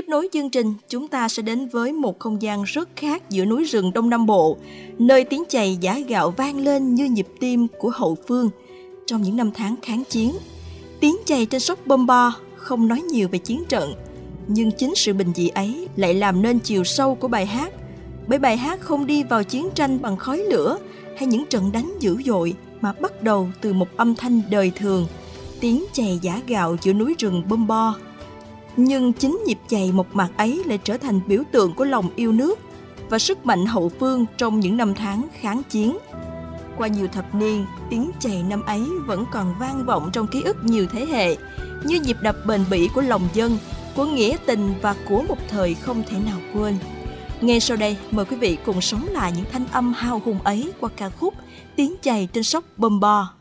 nối chương trình, chúng ta sẽ đến với một không gian rất khác giữa núi rừng Đông Nam Bộ, nơi tiếng chày giã gạo vang lên như nhịp tim của hậu phương trong những năm tháng kháng chiến. Tiếng chày trên sóc Bom Bo không nói nhiều về chiến trận, nhưng chính sự bình dị ấy lại làm nên chiều sâu của bài hát. Bởi bài hát không đi vào chiến tranh bằng khói lửa hay những trận đánh dữ dội, mà bắt đầu từ một âm thanh đời thường, tiếng chày giã gạo giữa núi rừng Bom Bo. Nhưng chính nhịp chày mộc mạc ấy lại trở thành biểu tượng của lòng yêu nước và sức mạnh hậu phương trong những năm tháng kháng chiến. Qua nhiều thập niên, tiếng chày năm ấy vẫn còn vang vọng trong ký ức nhiều thế hệ, như nhịp đập bền bỉ của lòng dân, của nghĩa tình và của một thời không thể nào quên. Ngay sau đây, mời quý vị cùng sống lại những thanh âm hào hùng ấy qua ca khúc Tiếng chày trên sóc Bom Bo.